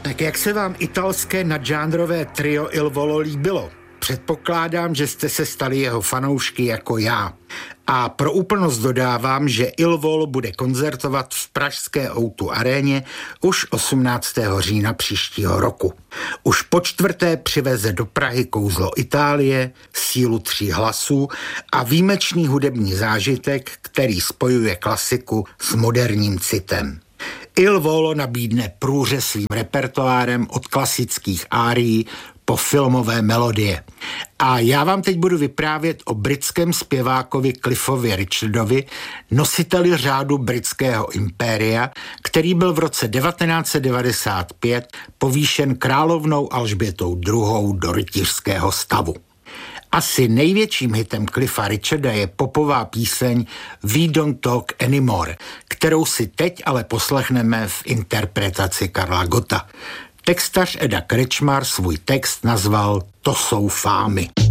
Tak jak se vám italské nadžánrové trio Il Volo líbilo? Předpokládám, že jste se stali jeho fanoušky jako já. A pro úplnost dodávám, že Il Volo bude koncertovat v pražské O2 aréně už 18. října příštího roku. Už po čtvrté přiveze do Prahy kouzlo Itálie, sílu 3 hlasů a výjimečný hudební zážitek, který spojuje klasiku s moderním citem. Il Volo nabídne průřez svým repertoárem od klasických árií po filmové melodie. A já vám teď budu vyprávět o britském zpěvákovi Cliffovi Richardovi, nositeli řádu britského impéria, který byl v roce 1995 povýšen královnou Alžbětou II. Do rytířského stavu. Asi největším hitem Cliffa Richarda je popová píseň We Don't Talk Anymore, kterou si teď ale poslechneme v interpretaci Karla Gotta. Textař Eda Krečmar svůj text nazval To jsou fámy.